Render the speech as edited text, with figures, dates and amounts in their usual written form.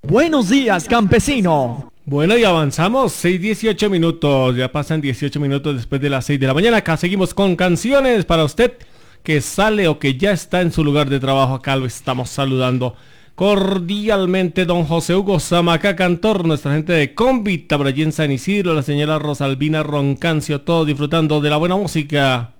Buenos días, campesino. Bueno, y avanzamos, 6:18 minutos, ya pasan 18 minutos después de las 6 de la mañana. Acá seguimos con canciones para usted que sale o que ya está en su lugar de trabajo. Acá lo estamos saludando cordialmente, don José Hugo Zamacá Cantor, nuestra gente de Convita por allí en San Isidro, la señora Rosalvina Roncancio, todos disfrutando de la buena música.